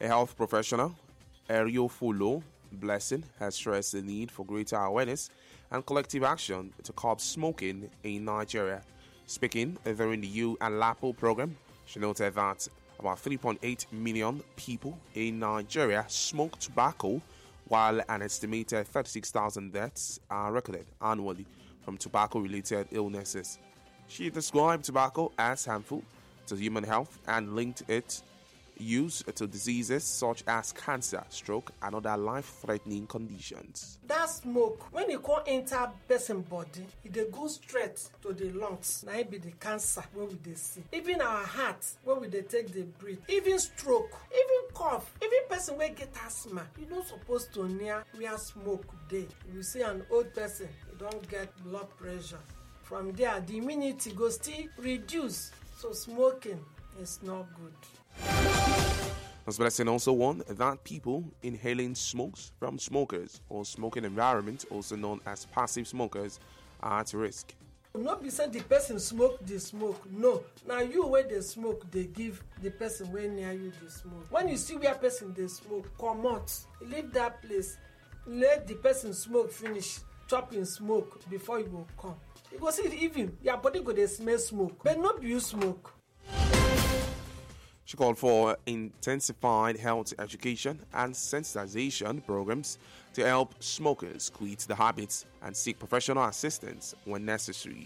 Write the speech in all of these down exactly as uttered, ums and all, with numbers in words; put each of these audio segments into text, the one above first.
A health professional, Eriofolo Blessing, has stressed the need for greater awareness and collective action to curb smoking in Nigeria. Speaking during the U and LAPO program, she noted that about three point eight million people in Nigeria smoke tobacco, while an estimated thirty-six thousand deaths are recorded annually from tobacco-related illnesses. She described tobacco as harmful to human health and linked its use to diseases such as cancer, stroke, and other life-threatening conditions. That smoke, when it come enter person body, it dey go straight to the lungs. Now it be the cancer where we dey see. Even our heart, where we dey take the breathe. Even stroke, even cough, even person wey get asthma. You no supposed to near where smoke dey. You see an old person, you don't get blood pressure. From there, the immunity go still reduce. So smoking is not good. Ms Blessing also warned that people inhaling smokes from smokers or smoking environment, also known as passive smokers, are at risk. No be say the person smoke the smoke. No, now you where they smoke, they give the person where near you the smoke. When you see where person they smoke, come out, leave that place, let the person smoke finish, chop in smoke before you go come. You go see even your body go they smell smoke, but not you smoke. She called for intensified health education and sensitization programs to help smokers quit the habits and seek professional assistance when necessary.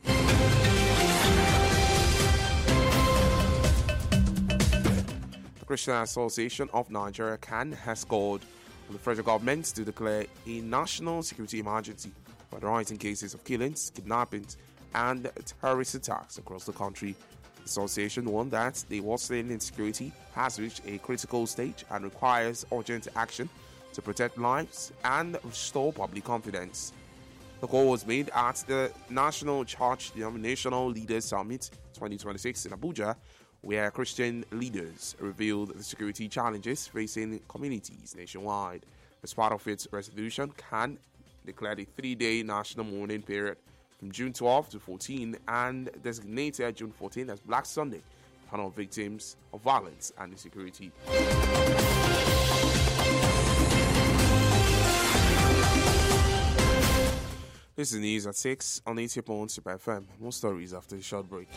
The Christian Association of Nigeria (C A N) has called on the federal government to declare a national security emergency for the rising cases of killings, kidnappings, and terrorist attacks across the country. The association warned that the worsening insecurity has reached a critical stage and requires urgent action to protect lives and restore public confidence. The call was made at the National Church Denominational Leaders Summit twenty twenty-six in Abuja, where Christian leaders revealed the security challenges facing communities nationwide. As part of its resolution, C A N declared a three-day national mourning period from June twelfth to fourteenth and designated June fourteenth as Black Sunday to honor victims of violence and insecurity. This is news at six on eighty point one Super F M. More stories after a short break.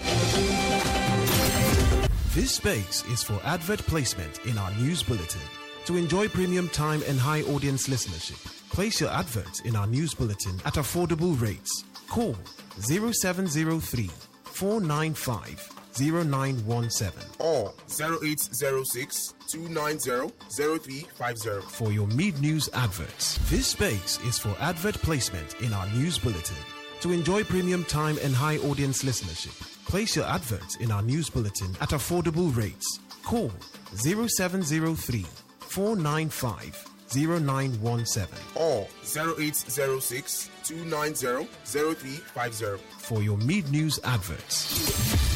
This space is for advert placement in our news bulletin. To enjoy premium time and high audience listenership, place your adverts in our news bulletin at affordable rates. Call zero seven zero three, four nine five, zero nine one seven or zero eight zero six, two nine zero, zero three five zero for your mid-news adverts. This space is for advert placement in our news bulletin. To enjoy premium time and high audience listenership, place your adverts in our news bulletin at affordable rates. Call zero seven zero three, four nine five, zero nine one seven or zero eight zero six, two nine zero, zero three five zero for your mid-news adverts.